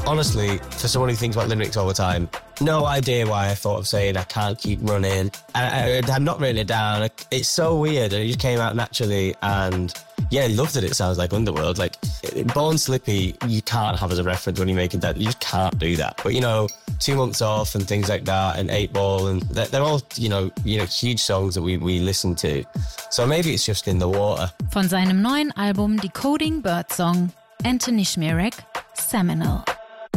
honestly, for someone who thinks about lyrics all the time, no idea why I thought of saying I can't keep running. I'm not written it down. It's so weird, and it just came out naturally. And yeah, I love that it sounds like Underworld. Like, Born Slippy, you can't have as a reference when you're making that. You just can't do that. But, 2 Months Off and things like that, and 8 Ball, and they're all, huge songs that we listen to. So maybe it's just in the water. Von seinem neuen Album Decoding Birdsong, Anthony Schmierek, Seminal.